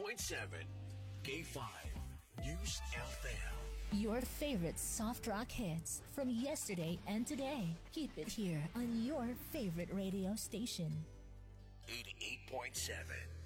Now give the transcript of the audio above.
88.7 K5 News FM. Your favorite soft rock hits from yesterday and today. Keep it here on your favorite radio station. 88.7